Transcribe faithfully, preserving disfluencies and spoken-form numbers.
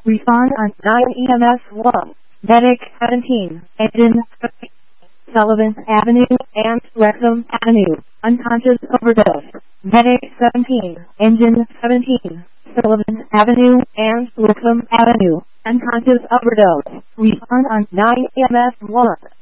Respond on nine E M S one. Medic seventeen. Engine Sullivan Avenue and Wrexham Avenue. Unconscious overdose. Medic seventeen. Engine seventeen. Sullivan Avenue and Wrexham Avenue. Unconscious overdose. Respond on nine E M S one.